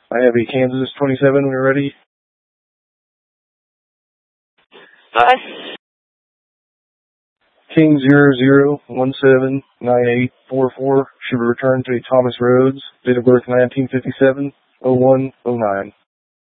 I have a Kansas 27 when you're ready. Bus. King 00179844 should be returned to a Thomas Rhodes, date of birth 1957-0109.